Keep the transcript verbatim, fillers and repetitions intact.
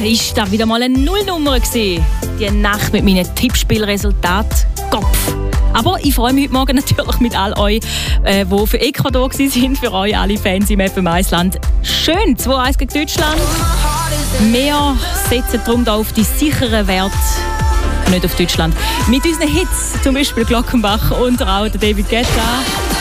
ist da wieder mal eine Nullnummer gewesen. Die Nacht mit meinen Tippspielresultaten Kopf. Aber ich freue mich heute Morgen natürlich mit all euch, äh, die für Ecuador sind, für euch alle Fans im F M eins Land. Schön, zwei eins gegen Deutschland. Wir setzen darum da auf die sicheren Werte, nicht auf Deutschland. Mit unseren Hits, zum Beispiel Glockenbach und auch David Guetta.